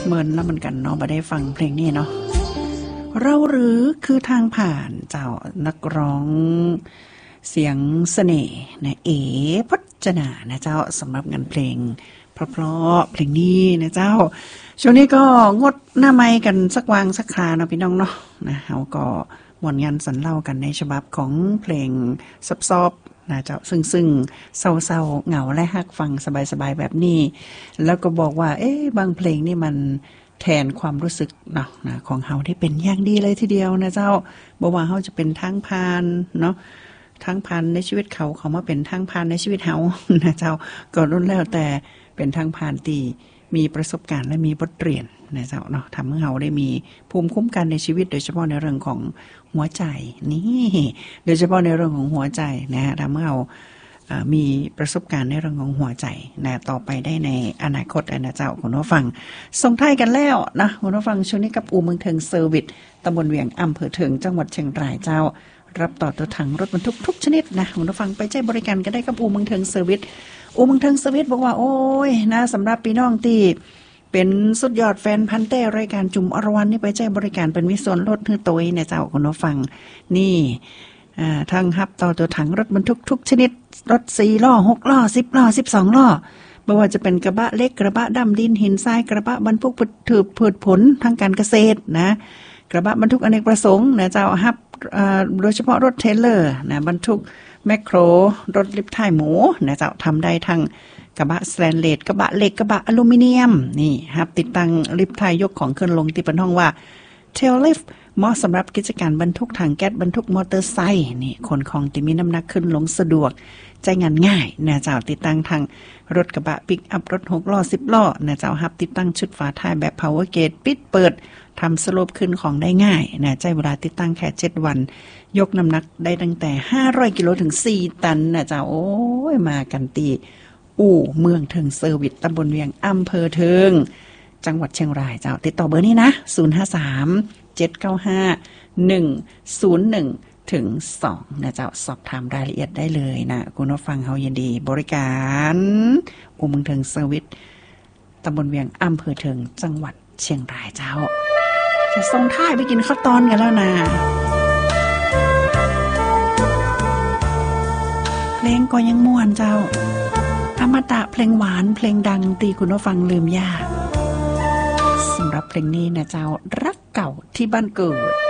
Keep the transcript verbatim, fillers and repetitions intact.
เหมือนแล้วเหมือนกันเนาะมาได้ฟังเพลงนี้เนาะเราหรือคือทางผ่านเจ้านักร้องเสียงเสน่ห์นะเอ๋พจนานะเจ้าสำหรับงานเพลงเพราะๆเพลงนี้นะเจ้าช่วงนี้ก็งดหน้าไมค์กันสักวางสักคราเนาะพี่น้องเนาะนะเฮาก็มวนยันสันเล่ากันในฉบับของเพลงซอบๆนะเจ้าซึ่งซึ่งเศร้าๆเหงาและฮักฟังสบายๆแบบนี้แล้วก็บอกว่าเอ๊ะบางเพลงนี่มันแทนความรู้สึกเนาะนะของเฮาที่เป็นอย่างดีเลยทีเดียวนะเจ้าบ่ว่าเฮาจะเป็นทางผ่านเนาะทางผ่านในชีวิตเขาเขามาเป็นทางผ่านในชีวิตเฮานะเจ้าก็รุ่นแล้วแต่เป็นทางผ่านที่มีประสบการณ์และมีบทเรียนนะเจ้าเนาะทำให้เราได้มีภูมิคุ้มกันในชีวิตโดยเฉพาะในเรื่องของหัวใจนี่โดยเฉพาะในเรื่องของหัวใจนะฮะทำให้เรามีประสบการณ์ในเรื่องของหัวใจนะต่อไปได้ในอนาคตนะเจ้าคุณผู้ฟังส่งท้ายกันแล้วนะคุณผู้ฟังช่วงนี้กับอู่เมืองเทิงเซอร์วิสตำบลเวียงอำเภอเทิงจังหวัดเชียงรายเจ้ารับต่อตัวถังรถบรรทุกทุกชนิดนะคุณผู้ฟังไปใช้บริการก็ได้กับอู่เมืองเทิงเซอร์วิสอู่เมืองเทิงเซอร์วิสบอกว่าโอ้ยนะสำหรับพี่น้องที่เป็นสุดยอดแฟนพันธุ์แท้รายการจุ่มอรวรรณนี่ไปใช้บริการเป็นวิส่วนลดฮือตัวเนี่ยเจ้าคุณผู้ฟังนี่อ่าทั้งฮับต่อตัวถังรถบรรทุกทุกชนิดรถสี่ล้อหกล้อสิบล้อสิบสองล้อไม่ว่าจะเป็นกระบะเล็กกระบะดำดินหินทรายกระบะบรรทุกถือพืชผลทางการเกษตรนะกระบะบรรทุกอเนกประสงค์นะเจ้าฮับโดยเฉพาะรถเทรลเลอร์นะบรรทุกแมคโครรถลิฟต์ท้ายหมูนะเจ้าทำได้ทั้งกระบะสแตนเลสกระบะเหล็กกระบะอลูมิเนียมนี่ครับติดตั้งลิฟต์ท้ายยกของขึ้นลงที่เป็นห้องว่าเทลลิฟต์เหมาะสำหรับกิจการบรรทุกถังแก๊สบรรทุกมอเตอร์ไซค์นี่ขนของที่มีน้ำหนักขึ้นลงสะดวกใจงานง่ายนะเจ้าติดตั้งทางรถกระบะปิกอัพรถหกล้อสิบล้อนะเจ้าฮับติดตั้งชุดฝาท้ายแบบ power gate ปิดเปิดทำสโลปขึ้นของได้ง่ายนะใช้เวลาติดตั้งแค่เจ็ดวันยกน้ำหนักได้ตั้งแต่ห้าร้อยกิโลถึงสี่ตันนะเจ้าโอ้ยมากันตีอู่เมืองเทิงเซอร์วิสตำบลเวียงอำเภอเทิงจังหวัดเชียงรายเจ้าติดต่อเบอร์นี้นะศูนย์ ห้า สาม เจ็ด เก้า ห้า หนึ่ง ศูนย์ หนึ่ง ถึง สองนะเจ้าสอบถามรายละเอียดได้เลยนะคุณผู้ฟังเฮายินดีบริการอู่เมืองเทิงเซอร์วิสตำบลเวียงอำเภอเทิงจังหวัดเชียงรายเจ้าจะส่งท้ายไปกินข้าวตอนกันแล้วนะเพลงก็ยังม่วนเจ้าอมตะเพลงหวานเพลงดังตีคุณผู้ฟังลืมยากสำหรับเพลงนี้นะเจ้ารักเก่าที่บ้านเกิด